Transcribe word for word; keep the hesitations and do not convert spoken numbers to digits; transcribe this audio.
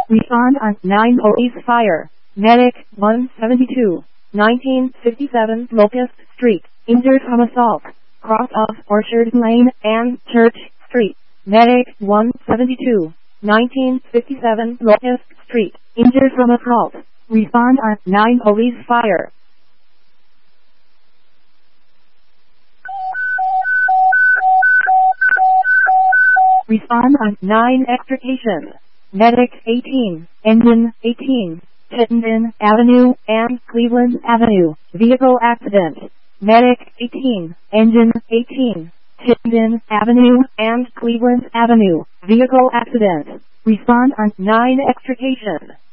Respond on nine Police Fire. Medic one seventy-two, nineteen fifty-seven Locust Street. Injured from assault. Cross of Orchard Lane and Church Street. Medic one seventy-two, nineteen fifty-seven Locust Street. Injured from assault. Respond on nine Police Fire. Respond on nine Extrication. Medic eighteen, Engine eighteen, Chittenden Avenue and Cleveland Avenue. Vehicle accident. Medic eighteen, Engine eighteen, Chittenden Avenue and Cleveland Avenue. Vehicle accident. Respond on nine Extrication.